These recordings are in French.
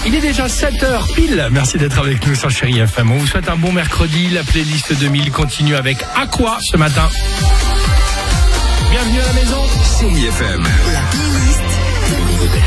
Il est déjà 7h pile. Merci d'être avec nous sur Chérie FM. On vous souhaite un bon mercredi. La playlist 2000 continue avec Aqua ce matin. Bienvenue à la maison. Chérie FM. La playlist 2000.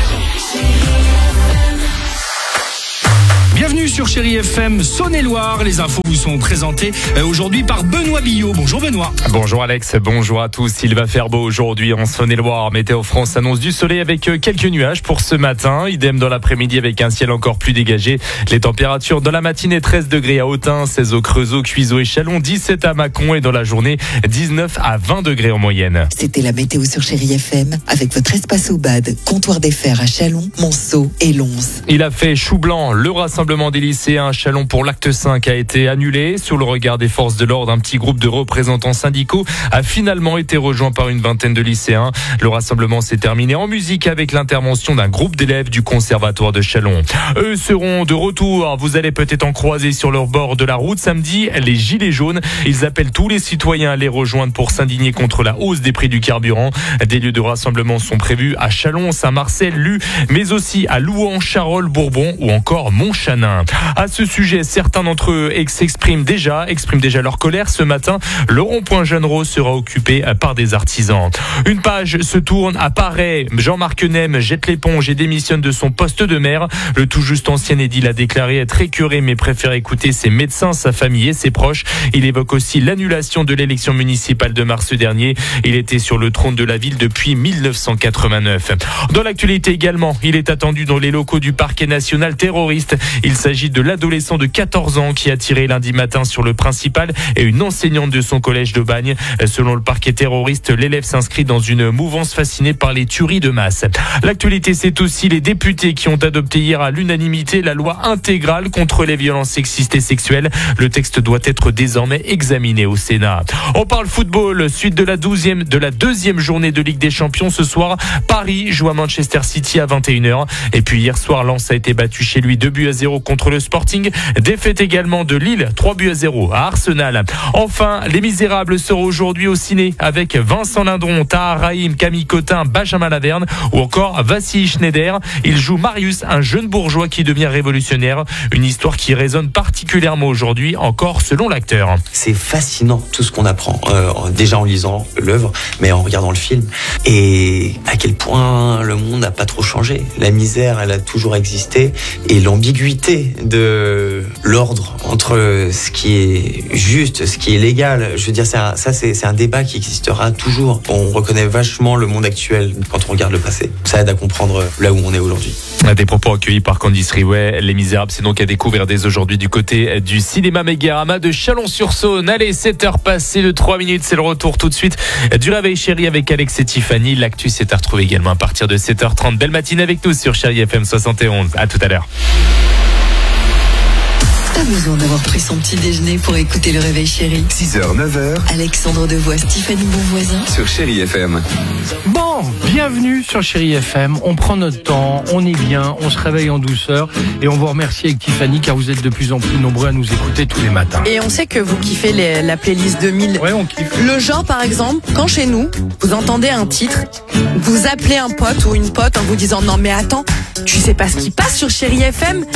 Bienvenue sur Chérie FM Saône-et-Loire. Les infos vous sont présentées aujourd'hui par Benoît Billot. Bonjour Benoît. Bonjour Alex, bonjour à tous. Il va faire beau aujourd'hui en Saône-et-Loire. Météo France annonce du soleil avec quelques nuages pour ce matin. Idem dans l'après-midi avec un ciel encore plus dégagé. Les températures dans la matinée 13 degrés à Autun, 16 au Creusot, Cuiseaux et Châlons, 17 à Mâcon et dans la journée 19 à 20 degrés en moyenne. C'était la météo sur Chérie FM avec votre espace au bad, comptoir des fers à Châlons, Monceau et Lons. Il a fait chou blanc. Le rassemblement des lycéens à Châlons pour l'acte 5 a été annulé. Sous le regard des forces de l'ordre, un petit groupe de représentants syndicaux a finalement été rejoint par une vingtaine de lycéens. Le rassemblement s'est terminé en musique avec l'intervention d'un groupe d'élèves du conservatoire de Châlons. Eux seront de retour. Vous allez peut-être en croiser sur leur bord de la route samedi, les gilets jaunes. Ils appellent tous les citoyens à les rejoindre pour s'indigner contre la hausse des prix du carburant. Des lieux de rassemblement sont prévus à Châlons, Saint-Marcel, Lue, mais aussi à Louan, Charolles, Bourbon ou encore Montchanin. À ce sujet, certains d'entre eux expriment déjà leur colère. Ce matin, le rond-point Jeanne-Rose sera occupé par des artisans. Une page se tourne à Paray. Jean-Marc Nem jette l'éponge et démissionne de son poste de maire. Le tout juste ancien édile a déclaré être écœuré mais préfère écouter ses médecins, sa famille et ses proches. Il évoque aussi l'annulation de l'élection municipale de mars dernier. Il était sur le trône de la ville depuis 1989. Dans l'actualité également, il est attendu dans les locaux du parquet national terroriste. Il s'agit de l'adolescent de 14 ans qui a tiré lundi matin sur le principal et une enseignante de son collège de Bagne. Selon le parquet terroriste, l'élève s'inscrit dans une mouvance fascinée par les tueries de masse. L'actualité, c'est aussi les députés qui ont adopté hier à l'unanimité la loi intégrale contre les violences sexistes et sexuelles. Le texte doit être désormais examiné au Sénat. On parle football, suite de la deuxième journée de Ligue des Champions ce soir. Paris joue à Manchester City à 21h. Et puis hier soir, Lens a été battu chez lui 2-0 contre le Sporting. Défaite également de Lille, 3-0 à Arsenal. Enfin, Les Misérables seront aujourd'hui au ciné avec Vincent Lindon, Tahar Rahim, Camille Cotin, Benjamin Laverne ou encore Vassili Schneider. Il joue Marius, un jeune bourgeois qui devient révolutionnaire. Une histoire qui résonne particulièrement aujourd'hui, encore selon l'acteur. C'est fascinant tout ce qu'on apprend, déjà en lisant l'œuvre, mais en regardant le film. Et à quel point le monde n'a pas trop changé. La misère, elle a toujours existé. Et l'ambiguïté de l'ordre entre ce qui est juste, ce qui est légal, je veux dire, c'est un débat qui existera toujours. On reconnaît vachement le monde actuel quand on regarde le passé. Ça aide à comprendre là où on est aujourd'hui. Des propos accueillis par Candice Riouet. Les Misérables, c'est donc à découvrir dès aujourd'hui du côté du cinéma Mégérama de Chalon-sur-Saône. Allez, 7h passées de 3 minutes, c'est le retour tout de suite du Réveil Chérie avec Alex et Tiffany. L'actu, c'est à retrouver également à partir de 7h30. Belle matinée avec nous sur Chérie FM 71. À tout à l'heure. Pas besoin d'avoir pris son petit déjeuner pour écouter le Réveil Chérie. 6h, 9h. Alexandre Devoise, Tiffany Bonvoisin. Sur Chérie FM. Bon, bienvenue sur Chérie FM. On prend notre temps, on est bien, on se réveille en douceur et on vous remercie avec Tiffany car vous êtes de plus en plus nombreux à nous écouter tous les matins. Et on sait que vous kiffez la playlist 2000. Ouais, on kiffe. Le genre, par exemple, quand chez nous, vous entendez un titre, vous appelez un pote ou une pote en vous disant « Non mais attends, tu sais pas ce qui passe sur Chérie FM ?»